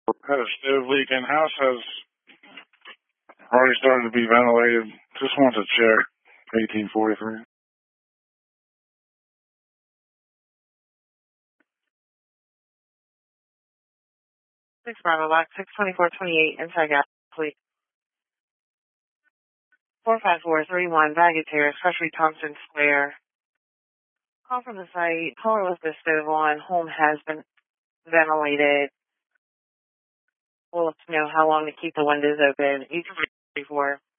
Had a stove leak in house has already started to be ventilated. Just want to check. 1843. 6 Bravo Lock, 62428, inside gas, please. 45431, Baggett Terrace, Freshly Thompson Square. Call from the site. Caller left the stove on. Home has been ventilated. We'll let you know how long to keep the windows open. 834.